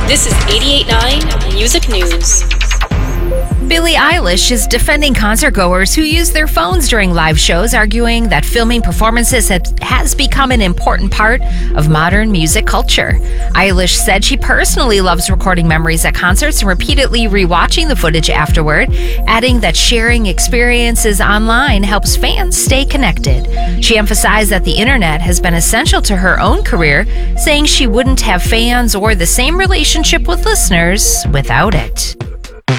This is 88.9 Music News. Billie Eilish is defending concertgoers who use their phones during live shows, arguing that filming performances has become an important part of modern music culture. Eilish said she personally loves recording memories at concerts and repeatedly rewatching the footage afterward, adding that sharing experiences online helps fans stay connected. She emphasized that the internet has been essential to her own career, saying she wouldn't have fans or the same relationship with listeners without it.